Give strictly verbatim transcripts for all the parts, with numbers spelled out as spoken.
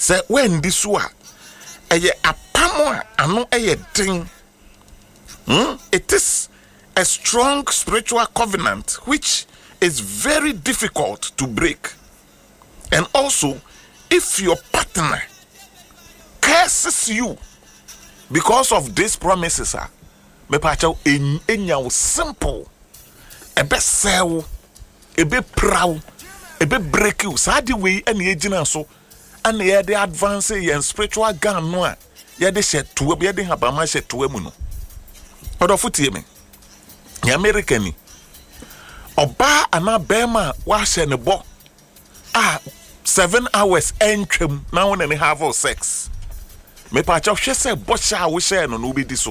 Say when this wa eye apamo ano eye ding. Hmm? It is a strong spiritual covenant which is very difficult to break. And also, if your partner curses you because of these promises, me pacho enya simple, a be sell, a be proud, a be break you. Sadi way and ye so, and ye the advance and spiritual gun no, ye de shed to be de habama shed to emuno. Odo futi me. Ye American. Oba ana bema wa she ne bo. Ah, seven hours entrim now and have of sex. Me pa cha hwe se bo sha wo share no no be di so.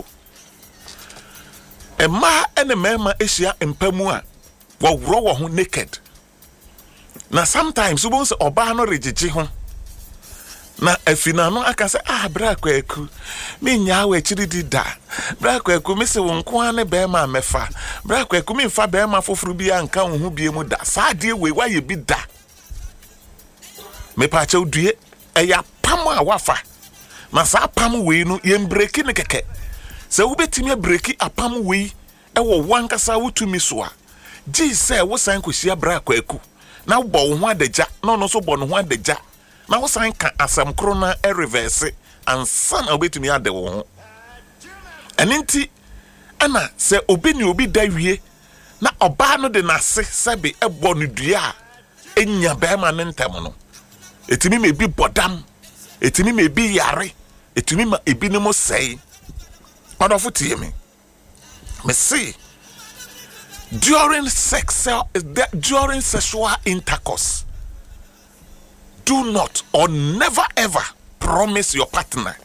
E ma ene mema ehia empamu a wo wro wo ho naked. Na sometimes we won't say oba no regigi ho. Na afina no aka say ah bra kwaku me nya wa chiri di da bra kwaku me se won ko ane be ma mefa bra kwaku me mfa be ma foforo bi anka wo hu bie mu da sa de we wa ye bi da me pa cha odue e ya pam a wafa na sa pam we no ye breaki ne keke se wo betimi breaki apam we e wo wankasa wotumi so a ji se wo san kosia bra kwaku na wo bo ho adagya no no so bo no ho adagya na wo san ka asam krona e reverse and san obetumi ade wo ho eninti ana se obi ni obi da wie na oba no de nase sebe ebo no dua enya ba ma nentem no etimi me bi bodam etimi me bi yare etimi ma ebi ni mo sei odofo tie me me see during sex during sexual intercourse, do not or never ever promise your partner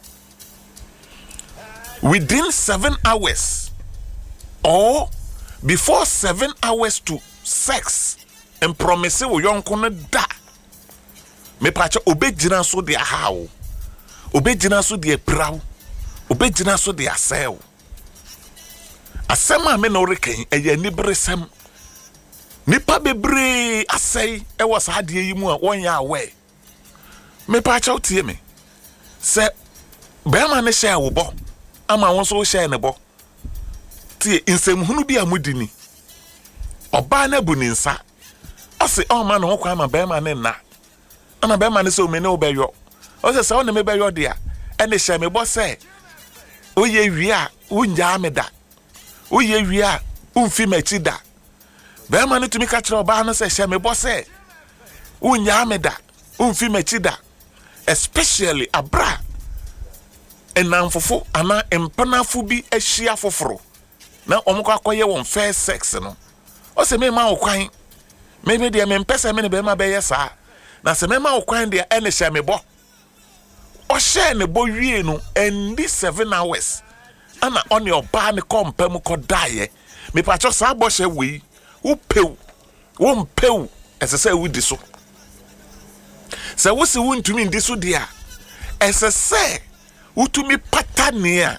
within seven hours or before seven hours to sex and promise you yon kono da me pacha obejina so de how obejina so de praw obejina so de asel asema me no reken eye ni bresem nipa bebre asai e was hade yi mu a wonya awe me pacha otie me se be ma ne share wo bo ama won so share ne bo tie insem hunu bi amudini oba na bu ni nsa ase o ma no kwa ma be ma ne na ana be ma ne so me ne obeyo o se se o ne me beyo dia e ne share me bo se o ye wi a unja me da o ye wi a unfi machi da be ma ne tumi ka kire oba no se share me bo se unja me da unfi machi da especially abra enamfofo ana empanafo bi ahia foforo na omukọ akoye won first sex no o se me ma okwan me me de me mpese me ne be ma be yesa na se me ma okwan de ene hye me bo o hye ne bo wie no endi seven hours ana on your ba ne kompam ko dae me pa cho sa bo hye we wo pew wo mpew ese se wo di so se wo se wo ntumi ndi so dia ese se utumi patania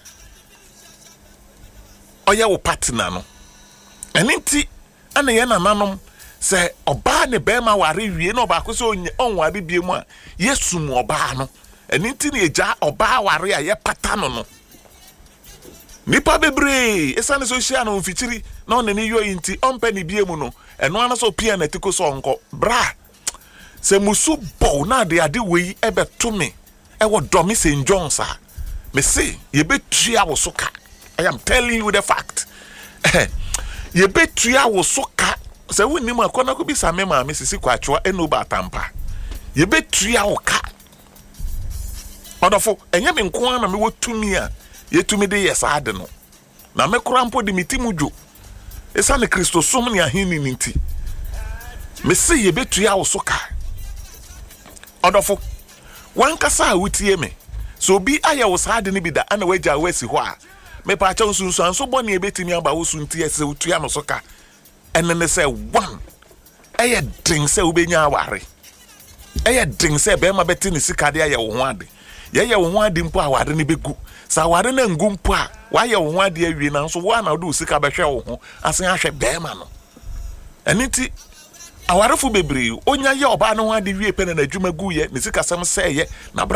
oya wo partner no eninti ana ye nananom se oba ne bema ware wie na oba ko se onware bie mu a yesu mu oba no eninti ne eja oba ware a ye pata no no nipa bebre esane so hia no mfichiri na on ne yo yinti ompa ne bie mu no eno ana so pia na tiko so onko bra se musu bo na de ade wei ebeto me e wo domi Saint John's a me say ye betua wo soka. I am telling you the fact. Ye betua wo soka. Se wo nim akona ko bi same ma me sisi kwatwa eno ba tampa. Ye betua wo ka. Odofo enye me nko na me wotumi a ye tumi de yes ade no. Na me krampo de mitimudwo. Esa ne Kristo som ne ahini ninti. Me say ye betua wo soka. Odofo wankasa wutie me. So bi aya wo saade ne bi da ana waja wasi ho a me pa cha nsunsu anso bone ebetimi aba wo sunti ese utua no soka ene ne say one eye ding se ubenya aware eye ding se be ma beti ne sikade aya wo ho ade ye ye wo ho ade mpo aware ne begu sa aware na ngu mpo a wa ye wo ho ade awie na nso wo na do sika behwe wo ho asen ahwe be ma no eniti aware fu bebre onya ye oba no ho ade wie pe na adwuma gu ye ne sika sem se ye na